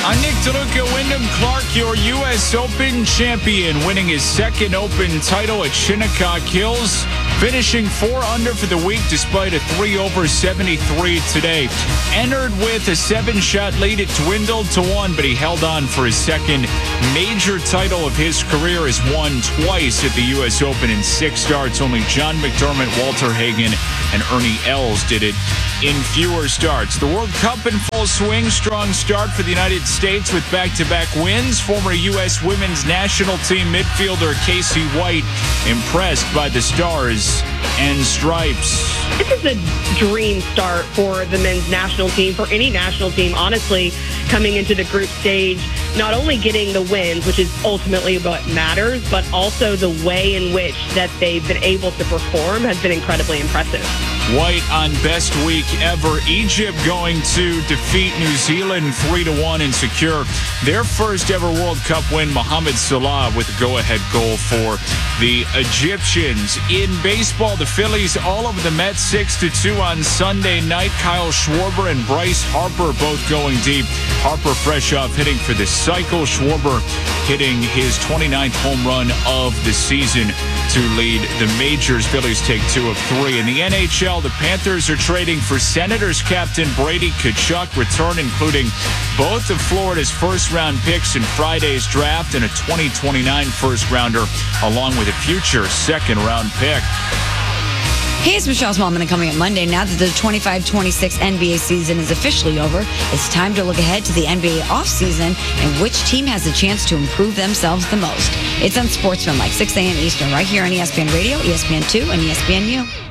I'm Nick DeLuca. Wyndham Clark, your U.S. Open champion, winning his second Open title at Shinnecock Hills, finishing 4 under for the week despite a 3 over 73 today. Entered with a 7-shot lead. It dwindled to 1, but he held on for his second major title of his career. Has won twice at the U.S. Open in 6 starts. Only John McDermott, Walter Hagen, and Ernie Els did it in fewer starts. The World Cup in full swing. Strong start for the United States with back-to-back wins. Former U.S. women's national team midfielder Casey White impressed by the Stars and Stripes. This is a dream start for the men's national team, for any national team, honestly, coming into the group stage. Not only getting the wins, which is ultimately what matters, but also the way in which that they've been able to perform has been incredibly impressive. White on best week ever. Egypt going to defeat New Zealand 3-1 and secure their first ever World Cup win. Mohamed Salah with a go-ahead goal for the Egyptians. In baseball, the Phillies all over the Mets 6-2 on Sunday night. Kyle Schwarber and Bryce Harper both going deep. Harper fresh off hitting for the cycle. Schwarber hitting his 29th home run of the season to lead the majors. Phillies take 2 of 3. In the NHL, the Panthers are trading for Senators captain Brady Tkachuk return, including both of Florida's first-round picks in Friday's draft and a 2029 first-rounder, along with a future second-round pick. Hey, it's Michelle Smallman, and coming up Monday, now that the 25-26 NBA season is officially over, it's time to look ahead to the NBA offseason and which team has a chance to improve themselves the most. It's on Sportsman, like 6 a.m. Eastern, right here on ESPN Radio, ESPN2, and ESPNU.